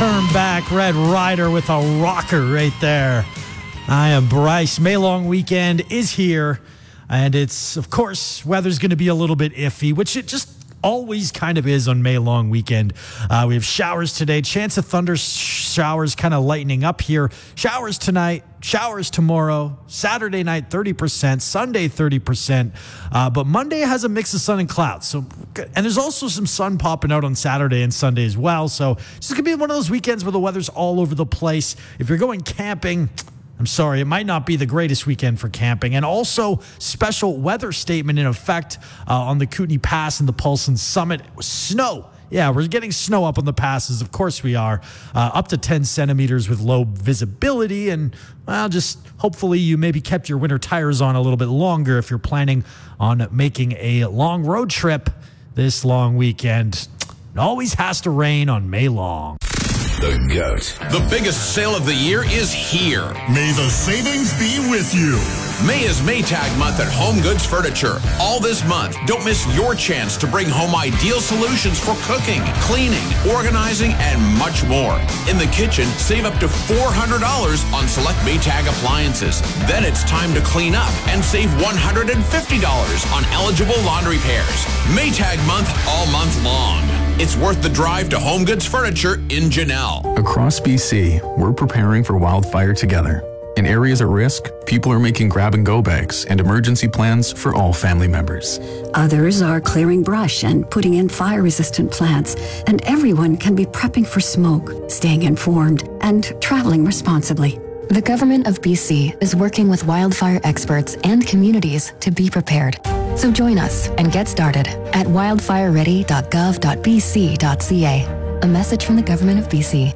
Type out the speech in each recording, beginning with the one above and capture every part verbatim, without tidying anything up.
Turn Back, Red Rider with a rocker right there. I am Bryce. May long weekend is here, and it's, of course, weather's going to be a little bit iffy, which it just always kind of is on May long weekend. Uh, we have showers today, chance of thunder showers kind of lightening up here. Showers tonight, showers tomorrow, Saturday night thirty percent, Sunday thirty percent, uh, but Monday has a mix of sun and clouds. So, and there's also some sun popping out on Saturday and Sunday as well. So it's going to be one of those weekends where the weather's all over the place. If you're going camping, I'm sorry, it might not be the greatest weekend for camping. And also, special weather statement in effect uh, on the Kootenay Pass and the Paulson Summit. Snow. Yeah, we're getting snow up on the passes. Of course we are. Uh, up to ten centimeters with low visibility. And, well, just hopefully you maybe kept your winter tires on a little bit longer if you're planning on making a long road trip this long weekend. It always has to rain on May long. The GOAT. The biggest sale of the year is here. May the savings be with you. May is Maytag month at Home Goods Furniture. All this month, don't miss your chance to bring home ideal solutions for cooking, cleaning, organizing, and much more. In the kitchen, save up to four hundred dollars on select Maytag appliances. Then it's time to clean up and save one hundred fifty dollars on eligible laundry pairs. Maytag month all month long. It's worth the drive to Home Goods Furniture in Janelle. Across B C, we're preparing for wildfire together. In areas at risk, people are making grab-and-go bags and emergency plans for all family members. Others are clearing brush and putting in fire-resistant plants. And everyone can be prepping for smoke, staying informed, and traveling responsibly. The Government of B C is working with wildfire experts and communities to be prepared. So join us and get started at wildfire ready dot gov dot b c dot c a. A message from the Government of B C.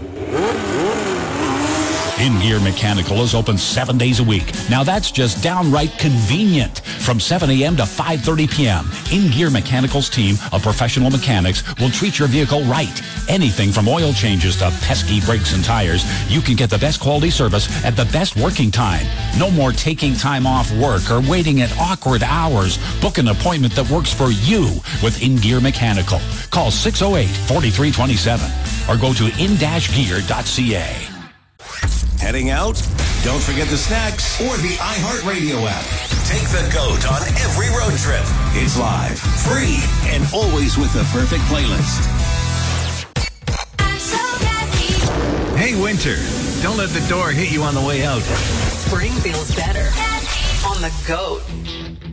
In-Gear Mechanical is open seven days a week. Now that's just downright convenient. From seven a.m. to five thirty p.m., In-Gear Mechanical's team of professional mechanics will treat your vehicle right. Anything from oil changes to pesky brakes and tires, you can get the best quality service at the best working time. No more taking time off work or waiting at awkward hours. Book an appointment that works for you with In-Gear Mechanical. Call six oh eight, four three two seven or go to in dash gear dot c a. Heading out? Don't forget the snacks or the iHeartRadio app. Take the GOAT on every road trip. It's live, free, and always with the perfect playlist. Hey, winter, don't let the door hit you on the way out. Spring feels better on the GOAT.